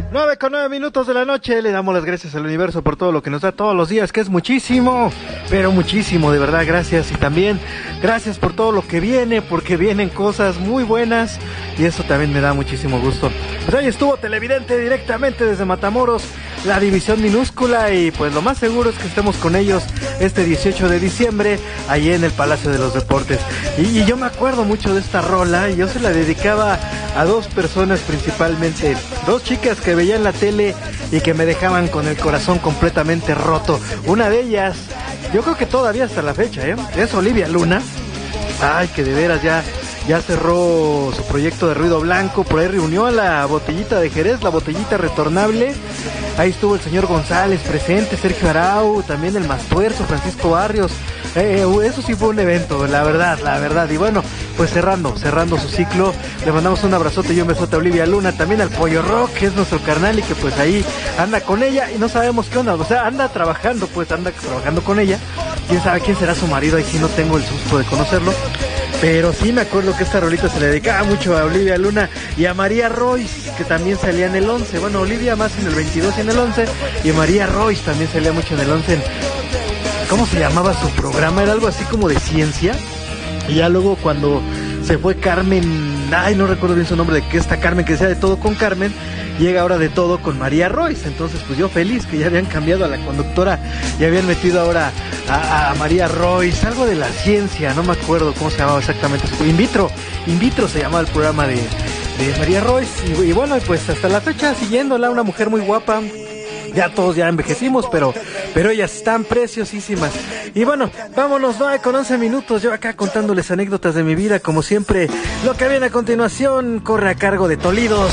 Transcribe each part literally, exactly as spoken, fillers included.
nueve con nueve minutos de la noche, le damos las gracias al universo por todo lo que nos da todos los días, que es muchísimo, pero muchísimo, de verdad, gracias. Y también gracias por todo lo que viene, porque vienen cosas muy buenas y eso también me da muchísimo gusto. Pues ahí estuvo Televidente directamente desde Matamoros, la división minúscula, y pues lo más seguro es que estemos con ellos este dieciocho de diciembre, ahí en el Palacio de los Deportes. Y, y yo me acuerdo mucho de esta rola, y yo se la dedicaba a dos personas principalmente, dos chicas que veía en la tele y que me dejaban con el corazón completamente roto. Una de ellas, yo creo que todavía hasta la fecha, ¿eh? Es Olivia Luna. Ay, que de veras ya, ya cerró su proyecto de Ruido Blanco, por ahí reunió a la botellita de Jerez, la botellita retornable. Ahí estuvo el señor González presente, Sergio Arau, también el Mastuerzo, Francisco Barrios. Eh, eh, eso sí fue un evento, la verdad, la verdad. Y bueno, pues cerrando, cerrando su ciclo, le mandamos un abrazote y un besote a Olivia Luna, también al Pollo Rock, que es nuestro carnal y que pues ahí anda con ella y no sabemos qué onda, o sea, anda trabajando, pues anda trabajando con ella. Quién sabe quién será su marido, ahí sí no tengo el susto de conocerlo. Pero sí me acuerdo que esta rolita se le dedicaba mucho a Olivia Luna y a María Royce, que también salía en el once. Bueno, Olivia más en el veintidós y en el once, y María Royce también salía mucho en el once. ¿Cómo se llamaba su programa? Era algo así como de ciencia. Y ya luego cuando se fue Carmen, ay, no recuerdo bien su nombre, de que esta Carmen, que decía De Todo con Carmen, llega ahora De Todo con María Royce. Entonces pues yo feliz que ya habían cambiado a la conductora y habían metido ahora a, a María Royce, algo de la ciencia, no me acuerdo cómo se llamaba exactamente, In Vitro, In Vitro se llamaba el programa de, de María Royce. Y, y bueno, pues hasta la fecha siguiéndola, una mujer muy guapa. Ya todos ya envejecimos, pero pero ellas están preciosísimas. Y bueno, vámonos, nueve con once minutos. Yo acá contándoles anécdotas de mi vida, como siempre. Lo que viene a continuación corre a cargo de Tolidos.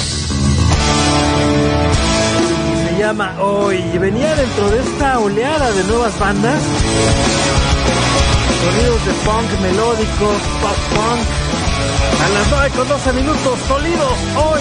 Se llama Hoy. Y venía dentro de esta oleada de nuevas bandas. Sonidos de punk melódico, pop punk. A las nueve con doce minutos, Tolidos, Hoy.